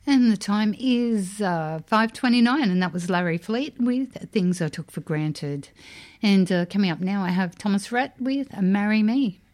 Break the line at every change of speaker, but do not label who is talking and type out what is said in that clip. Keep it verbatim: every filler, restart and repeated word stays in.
And the time is uh, five twenty-nine, and that was Larry Fleet with Things I Took for Granted. And uh, coming up now, I have Thomas Rhett with Marry Me.